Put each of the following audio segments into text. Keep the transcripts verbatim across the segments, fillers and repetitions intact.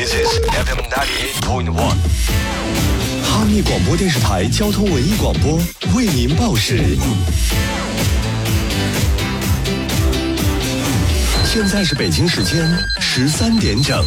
This is F M ninety-eight point one。 哈密广播电视台交通文艺广播为您报时。现在是北京时间十三点整。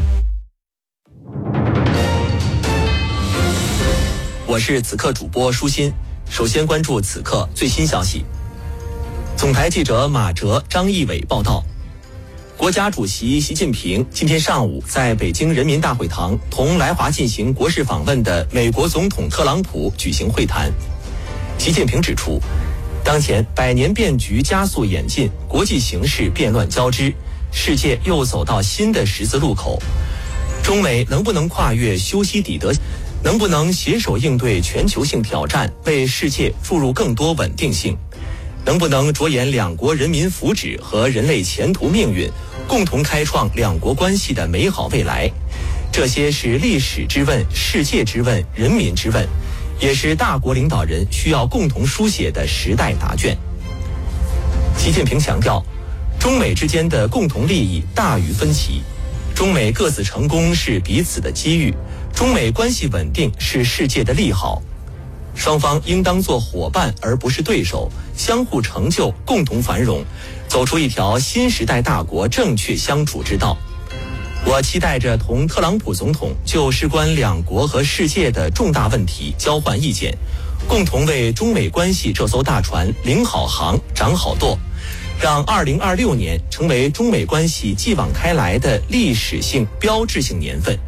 我是此刻主播舒心，首先关注此刻最新消息。总台记者马哲、张义伟报道。国家主席习近平今天上午在北京人民大会堂同来华进行国事访问的美国总统特朗普举行会谈。习近平指出，当前百年变局加速演进，国际形势变乱交织，世界又走到新的十字路口。中美能不能跨越修昔底德，能不能携手应对全球性挑战，为世界注入更多稳定性？能不能着眼两国人民福祉和人类前途命运，共同开创两国关系的美好未来？这些是历史之问、世界之问、人民之问，也是大国领导人需要共同书写的时代答卷。习近平强调，中美之间的共同利益大于分歧，中美各自成功是彼此的机遇，中美关系稳定是世界的利好。双方应当做伙伴而不是对手，相互成就，共同繁荣，走出一条新时代大国正确相处之道。我期待着同特朗普总统就事关两国和世界的重大问题交换意见，共同为中美关系这艘大船领好航、掌好舵，让二零二六年成为中美关系继往开来的历史性标志性年份。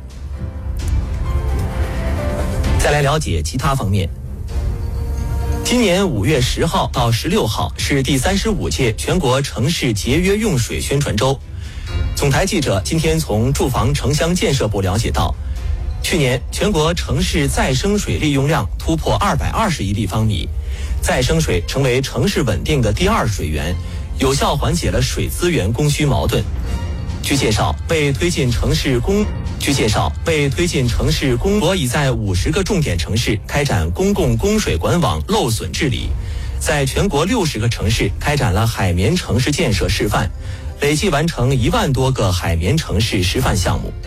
再来了解其他方面。今年五月十号到十六号是第三十五届全国城市节约用水宣传周。总台记者今天从住房城乡建设部了解到，去年全国城市再生水利用量突破二百二十亿立方米，再生水成为城市稳定的第二水源，有效缓解了水资源供需矛盾。据介绍，为推进城市公据介绍，为推进城市公国已在五十个重点城市开展公共供水管网漏损治理，在全国六十个城市开展了海绵城市建设示范，累计完成一万多个海绵城市示范项目。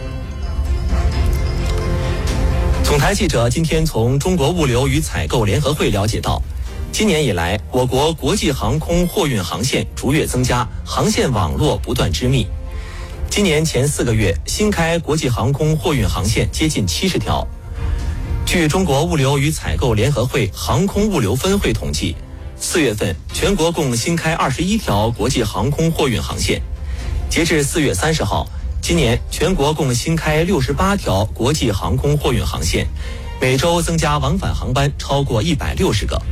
总台记者今天从中国物流与采购联合会了解到，今年以来，我国国际航空货运航线逐月增加，航线网络不断织密。今年前四个月，新开国际航空货运航线接近七十条。据中国物流与采购联合会航空物流分会统计，四月份全国共新开二十一条国际航空货运航线。截至四月三十号，今年全国共新开六十八条国际航空货运航线，每周增加往返航班超过一百六十个。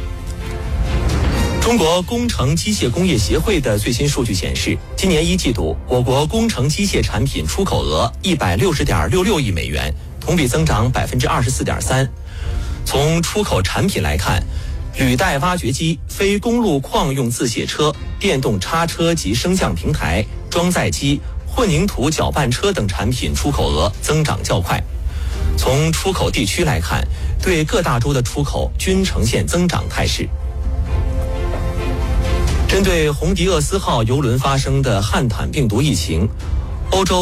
中国工程机械工业协会的最新数据显示，今年一季度我国工程机械产品出口额一百六十点六六亿美元，同比增长百分之二十四点三。从出口产品来看，履带挖掘机、非公路矿用自卸车、电动叉车及升降平台、装载机、混凝土搅拌车等产品出口额增长较快。从出口地区来看，对各大洲的出口均呈现增长态势。针对红迪厄斯号邮轮发生的汉坦病毒疫情，欧洲